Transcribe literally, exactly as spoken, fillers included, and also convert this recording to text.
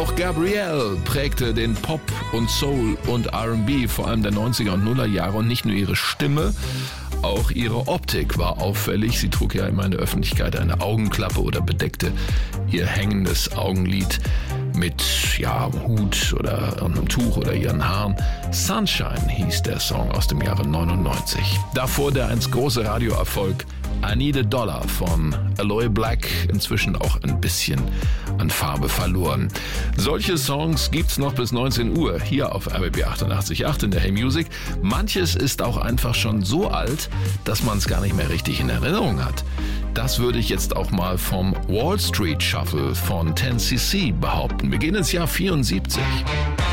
Auch Gabrielle prägte den Pop und Soul und R and B, vor allem der neunziger und Nuller Jahre. Und nicht nur ihre Stimme, auch ihre Optik war auffällig. Sie trug ja immer in der Öffentlichkeit eine Augenklappe oder bedeckte ihr hängendes Augenlid mit ja, Hut oder einem Tuch oder ihren Haaren. Sunshine hieß der Song aus dem Jahre neunundneunzig. Davor der einst große Radioerfolg I Need a Dollar von Aloe Blacc, inzwischen auch ein bisschen an Farbe verloren. Solche Songs gibt's noch bis neunzehn Uhr hier auf R B B achtundachtzig Komma acht in der Hey Music. Manches ist auch einfach schon so alt, dass man es gar nicht mehr richtig in Erinnerung hat. Das würde ich jetzt auch mal vom Wall Street Shuffle von ten C C behaupten. Wir gehen ins Jahr vierundsiebzig.